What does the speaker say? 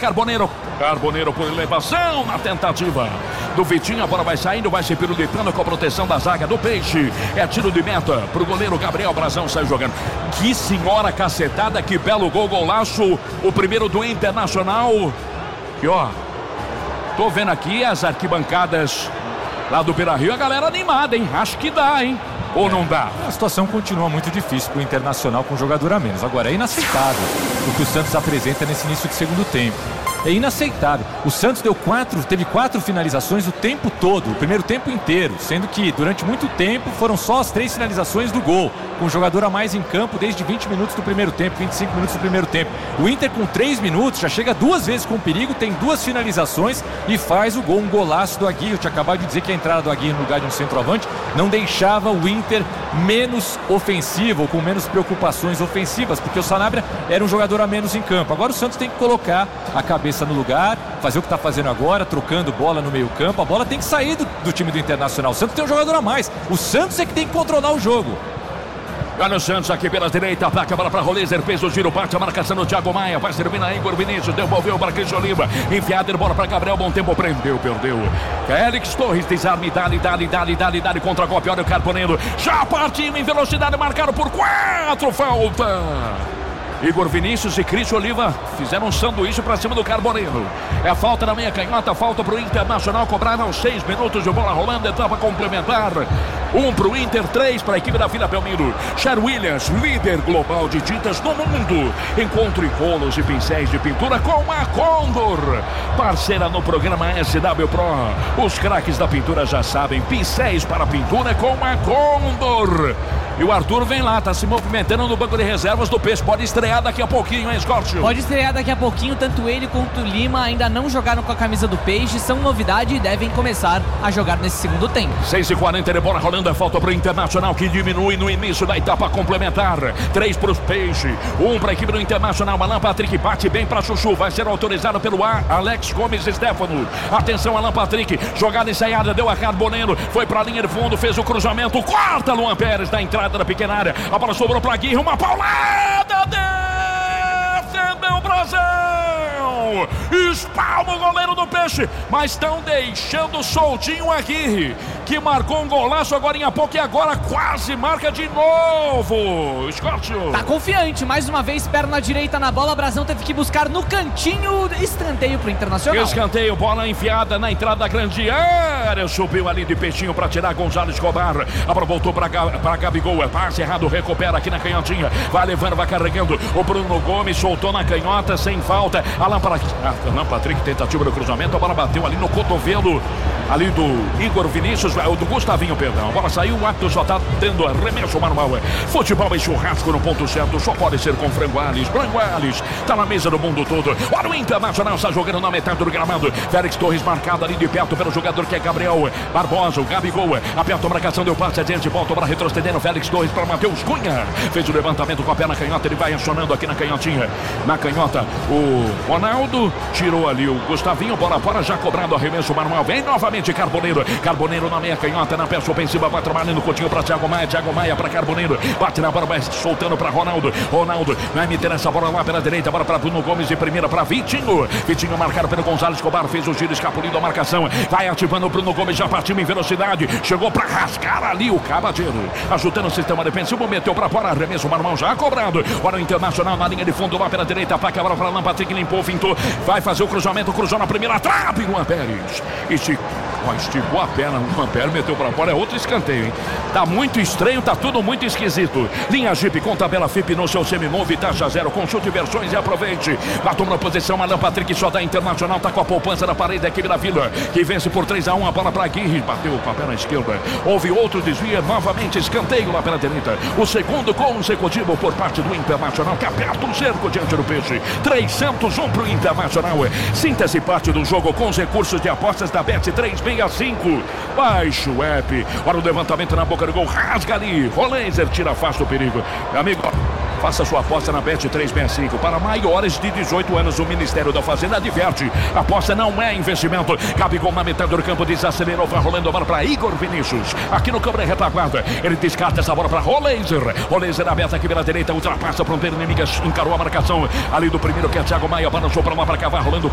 Carboneiro. Carboneiro por elevação na tentativa do Vitinho. A bola vai saindo, vai se pirulitando com a proteção da zaga do Peixe. É tiro de meta pro goleiro Gabriel Brazão, sai jogando. Que senhora cacetada, que belo gol, golaço. O primeiro do Internacional. E ó, tô vendo aqui as arquibancadas lá do Beira-Rio, a galera animada, hein? Acho que dá, hein? Ou não dá? A situação continua muito difícil para o Internacional com um jogador a menos. Agora, é inaceitável o que o Santos apresenta nesse início de segundo tempo. É inaceitável. O Santos teve 4 finalizações o tempo todo, o primeiro tempo inteiro, sendo que durante muito tempo foram só as 3 finalizações do gol, com o jogador a mais em campo desde 20 minutos do primeiro tempo, 25 minutos do primeiro tempo. O Inter com 3 minutos já chega 2 vezes com perigo, tem 2 finalizações e faz o gol, um golaço do Aguirre. Eu tinha acabado de dizer que a entrada do Aguirre no lugar de um centroavante não deixava o Inter menos ofensivo, ou com menos preocupações ofensivas, porque o Sanabria era um jogador a menos em campo. Agora o Santos tem que colocar a cabeça no lugar, fazer o que está fazendo agora, trocando bola no meio campo. A bola tem que sair do time do Internacional. O Santos tem um jogador a mais. O Santos é que tem que controlar o jogo. Olha o Santos aqui pela direita, ataca a bola para Roleiser, fez o giro, bate a marcação do Thiago Maia, vai servir Igor Vinícius, devolveu para Cristian Oliva, enfiada, bola para Gabriel, bom tempo, prendeu, perdeu. Félix Torres, desarme, dali, contra-golpe, olha o Carboneiro, já partiu em velocidade, marcado por 4, falta. Igor Vinícius e Cristian Oliva fizeram um sanduíche para cima do Carboneiro. É falta na meia canhota, falta para o Internacional, cobraram aos 6 minutos de bola rolando, etapa complementar. 1 para o Inter, 3 para a equipe da Vila Belmiro. Cher Williams, líder global de tintas no mundo. Encontre rolos e pincéis de pintura com a Condor, parceira no programa SW Pro. Os craques da pintura já sabem, pincéis para pintura com a Condor. E o Arthur vem lá, tá se movimentando no banco de reservas do Peixe. Pode estrear daqui a pouquinho, hein, Scott? Pode estrear daqui a pouquinho. Tanto ele quanto o Lima ainda não jogaram com a camisa do Peixe. São novidade e devem começar a jogar nesse segundo tempo. 6h40 de bola rolando. É falta para o Internacional, que diminui no início da etapa complementar. 3 para os Peixe, 1 para a equipe do Internacional. Alan Patrick bate bem para Chuchu. Vai ser autorizado pelo Alex Gomes Stefano. Atenção, Alan Patrick. Jogada ensaiada, deu a Carboneiro. Foi para a linha de fundo, fez o cruzamento. Corta Luan Pérez da entrada da pequena área, a bola sobrou para Aguirre, uma paulada, defendeu o Brasil, espalma o goleiro do Peixe, mas estão deixando soltinho o Aguirre, que marcou um golaço agora em pouco e agora quase marca de novo. Scott tá confiante, mais uma vez, perna direita na bola. Brazão teve que buscar no cantinho, escanteio pro Internacional. Escanteio, bola enfiada na entrada da grande área, subiu ali de peixinho para tirar Gonzalo Escobar. A bola voltou para Gabigol, passe errado, recupera aqui na canhotinha, vai levando, vai carregando. O Bruno Gomes soltou na canhota sem falta. Alan Patrick, tentativa do cruzamento, a bola bateu ali no cotovelo ali do Igor Vinícius, do Gustavinho, perdão. A bola saiu, o árbitro só tá tendo arremesso manual. Futebol e churrasco no ponto certo, só pode ser com Frango Alves. Frango Alves tá na mesa do mundo todo. Olha o Internacional, está jogando na metade do gramado. Félix Torres marcado ali de perto pelo jogador que é Gabriel Barbosa, o Gabigol. Aperta a marcação, deu passe adiante, volta para retrocedendo. Félix Torres para Matheus Cunha. Fez o levantamento com a perna canhota, ele vai acionando aqui na canhotinha. Na canhota, o Ronaldo tirou ali o Gustavinho, bola fora, já cobrado arremesso manual. Vem novamente Carboneiro. Carboneiro na meia canhota, na peça ofensiva, vai trabalhando o Coutinho para Thiago Maia. Thiago Maia para Carboneiro. Bate na bola, vai soltando para Ronaldo. Ronaldo vai meter essa bola lá pela direita, bola para Bruno Gomes de primeira para Vitinho. Vitinho marcado pelo Gonzalo Escobar, fez o giro, escapulindo a marcação. Vai ativando o Bruno Gomes, já partiu em velocidade. Chegou para rasgar ali o Cavadeiro. Ajudando o sistema defensivo, meteu para fora, arremesso manual já cobrado. Olha o Internacional na linha de fundo lá pela direita, ataca a bola para Alan Patrick, limpou, fintou. Vai fazer o cruzamento, cruzou na primeira trave, Luan Pérez. Esticou a perna, o Luan Pérez meteu para fora, é outro escanteio, hein? Tá muito estranho, tá tudo muito esquisito. Linha Jeep com tabela FIP no seu seminovo e taxa zero. Consulte versões e aproveite. Batom na posição, Alan Patrick só da Internacional, tá com a poupança na parede da equipe da Vila, que vence por 3-1, a bola para Aguirre, bateu com a perna esquerda. Houve outro desvio, novamente escanteio lá pela direita. O segundo consecutivo por parte do Internacional, que aperta o cerco diante do Peixe. 301 pro Internacional. Sinta-se parte do jogo com os recursos de apostas da Bet365. Baixe o app. Olha o levantamento na boca do gol, rasga ali. Roleiser tira, afasta o perigo. Meu amigo, faça sua aposta na Bet365. Para maiores de 18 anos, o Ministério da Fazenda adverte: aposta não é investimento. Gabigol na metade do campo, desacelerou, vai rolando a bola para Igor Vinícius. Aqui no câmera retaguarda, ele descarta essa bola para Roleiser. Roleiser aberta aqui pela direita, ultrapassa a fronteira inimiga, encarou a marcação ali do primeiro, que é Thiago Maia, balançou para lá para cá, vai rolando